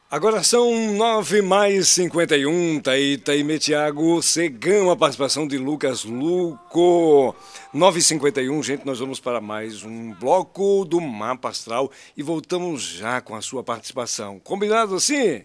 Agora são 9h51, Taíme Thiago Segão, a participação de Lucas Luco. 9h51, gente, nós vamos para mais um bloco do Mapa Astral e voltamos já com a sua participação. Combinado assim?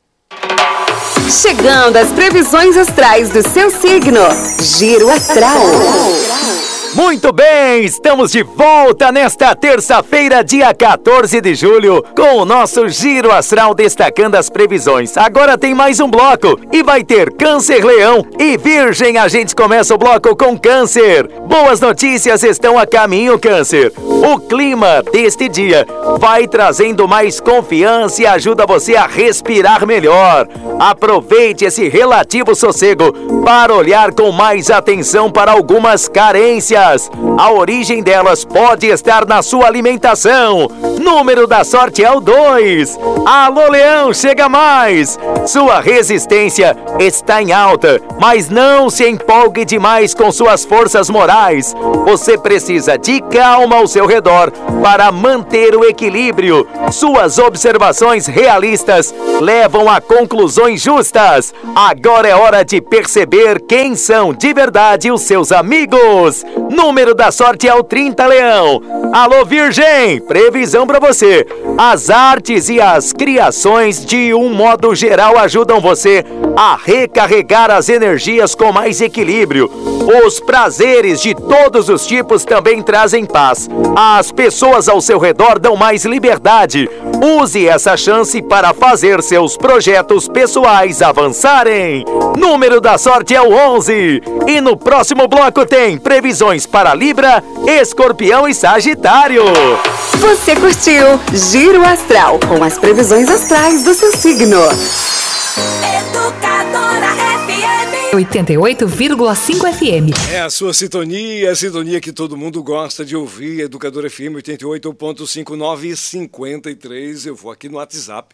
Chegando as previsões astrais do seu signo. Giro Astral. Muito bem, estamos de volta nesta terça-feira, dia 14 de julho, com o nosso Giro Astral destacando as previsões. Agora tem mais um bloco e vai ter Câncer, Leão e Virgem. A gente começa o bloco com Câncer. Boas notícias estão a caminho, Câncer. O clima deste dia vai trazendo mais confiança e ajuda você a respirar melhor. Aproveite esse relativo sossego para olhar com mais atenção para algumas carências. A origem delas pode estar na sua alimentação. Número da sorte é o 2. Alô, Leão, chega mais. Sua resistência está em alta, mas não se empolgue demais com suas forças morais. Você precisa de calma ao seu redor para manter o equilíbrio. Suas observações realistas levam a conclusões justas. Agora é hora de perceber quem são de verdade os seus amigos. Número da sorte é o 30, Leão. Alô, Virgem, previsão para você. As artes e as criações, de um modo geral, ajudam você a recarregar as energias com mais equilíbrio. Os prazeres de todos os tipos também trazem paz. As pessoas ao seu redor dão mais liberdade. Use essa chance para fazer seus projetos pessoais avançarem. Número da sorte é o 11. E no próximo bloco tem previsões para Libra, Escorpião e Sagitário. Você curtiu Giro Astral com as previsões astrais do seu signo. Educadora FM 88,5 FM. É a sua sintonia, a sintonia que todo mundo gosta de ouvir. Educadora FM 88.5953. Eu vou aqui no WhatsApp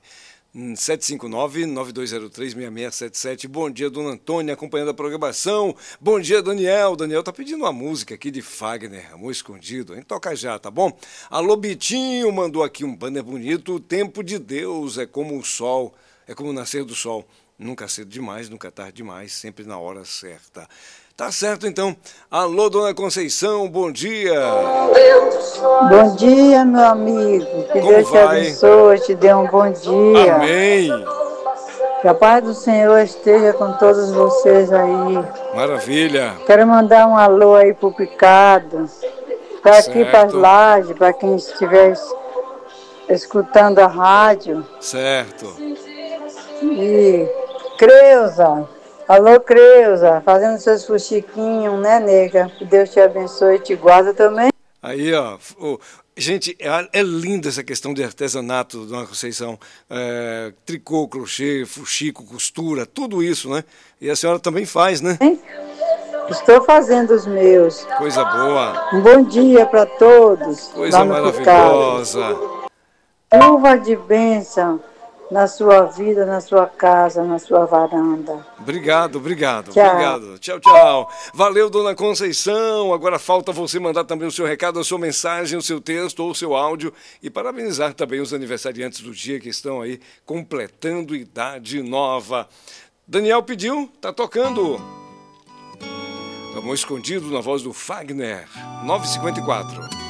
759-9203-6677. Bom dia, dona Antônia, acompanhando a programação. Bom dia, Daniel. Daniel tá pedindo uma música aqui de Fagner, Amor Escondido. A gente toca já, tá bom? Alô, Bitinho, mandou aqui um banner bonito. O tempo de Deus é como o sol, é como o nascer do sol. Nunca cedo demais, nunca tarde demais, sempre na hora certa. Tá certo, então. Alô, dona Conceição, bom dia. Bom dia, meu amigo. Que Como Deus te vai? abençoe, te dê um bom dia. Amém. Que a paz do Senhor esteja com todos vocês aí. Maravilha. Quero mandar um alô aí pro Picado, para aqui, Certo. para as lajes, para quem estiver escutando a rádio. Certo. E Creuza, alô Creuza, fazendo seus fuxiquinhos, né, nega? Que Deus te abençoe e te guarda também. Aí, ó, gente, é linda essa questão de artesanato, dona Conceição. Tricô, crochê, fuxico, costura, tudo isso, né? E a senhora também faz, né? Estou fazendo os meus. Coisa boa, Um bom dia para todos. coisa lá no maravilhosa. Picado. Chuva de bênção na sua vida, na sua casa, na sua varanda. Obrigado, obrigado, Tchau. obrigado. Tchau, tchau. Valeu, dona Conceição. Agora falta você mandar também o seu recado, a sua mensagem, o seu texto ou o seu áudio e parabenizar também os aniversariantes do dia que estão aí completando idade nova. Daniel pediu, tá tocando. Amor Escondido na voz do Fagner, 9h54.